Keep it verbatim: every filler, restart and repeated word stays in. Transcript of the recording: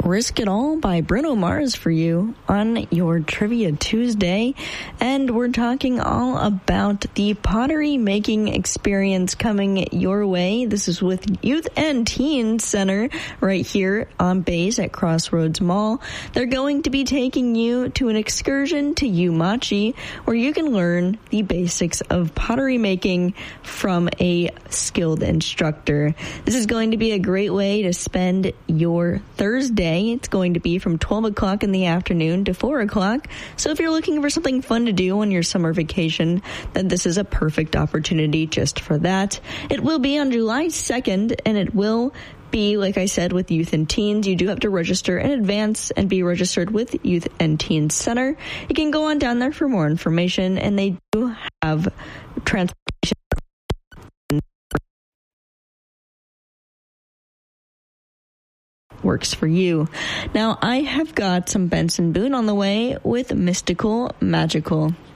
Risk It All by Bruno Mars for you on your Trivia Tuesday. And we're talking all about the pottery making experience coming your way. This is with Youth and Teen Center right here on base at Crossroads Mall. They're going to be taking you to an excursion to Umachi, where you can learn the basics of pottery making from a skilled instructor. This is going to be a great way to spend your Thursday. It's going to be from twelve o'clock in the afternoon to four o'clock. So if you're looking for something fun to do on your summer vacation, then this is a perfect opportunity just for that. It will be on July second, and it will be, like I said, with Youth and Teens. You do have to register in advance and be registered with Youth and Teens Center. You can go on down there for more information, and they do have transportation works for you. Now, I have got some Benson Boone on the way with Mystical Magical.